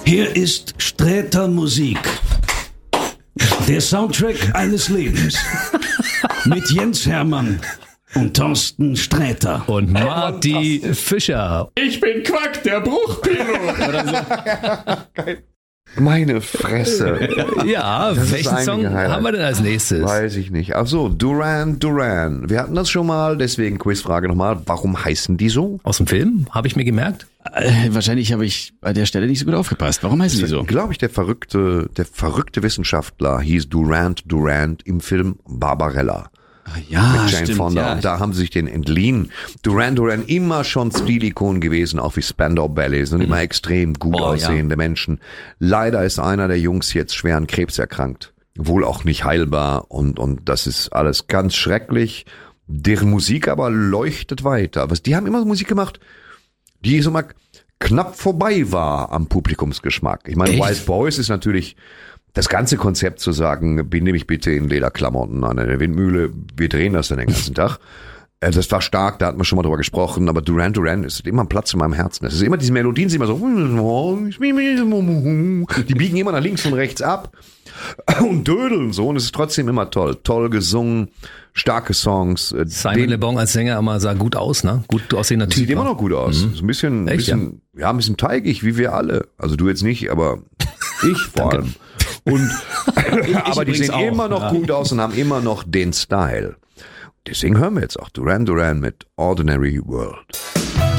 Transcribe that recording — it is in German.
Hier ist Sträter Musik. Der Soundtrack eines Lebens. Mit Jens Hermann und Thorsten Sträter. Und Marty Fischer. Ich bin Quack, der Bruchpilot. Oder so. Meine Fresse. Ja, Das ist welchen ein Song Highlight. haben wir denn als nächstes? Weiß ich nicht. Ach so, Duran Duran. Wir hatten das schon mal, deswegen Quizfrage nochmal. Warum heißen die so? Aus dem Film? Habe ich mir gemerkt? Wahrscheinlich habe ich bei der Stelle nicht so gut aufgepasst. Warum heißen die so? Glaube ich, der verrückte Wissenschaftler hieß Durant im Film Barbarella. Ja, Mit Jane stimmt. Fonda. Ja. Und da haben sie sich den entliehen. Duran immer schon Stilikon gewesen, auch wie Spandau Ballet. Sind immer extrem gut aussehende Menschen. Leider ist einer der Jungs jetzt schwer an Krebs erkrankt. Wohl auch nicht heilbar. Und das ist alles ganz schrecklich. Deren Musik aber leuchtet weiter. Die haben immer Musik gemacht, die so mal knapp vorbei war am Publikumsgeschmack. Ich meine, Wild Boys ist natürlich das ganze Konzept zu sagen, binde mich bitte in Lederklamotten an der Windmühle, wir drehen das dann den ganzen Tag. Das war stark, da hatten wir schon mal drüber gesprochen, aber Duran ist immer ein Platz in meinem Herzen. Es ist immer diese Melodien, sind immer so, die biegen immer nach links und rechts ab und dödeln so und es ist trotzdem immer toll. Toll gesungen, starke Songs. Simon Le Bon als Sänger immer sah gut aus, ne? Gut aussehender Typ. Sieht immer noch gut aus. Ist ein bisschen, Echt, ein bisschen teigig, wie wir alle. Also du jetzt nicht, aber ich vor allem. Und aber die übrigens sehen auch, immer noch gut aus und haben immer noch den Style. Deswegen hören wir jetzt auch Duran mit Ordinary World.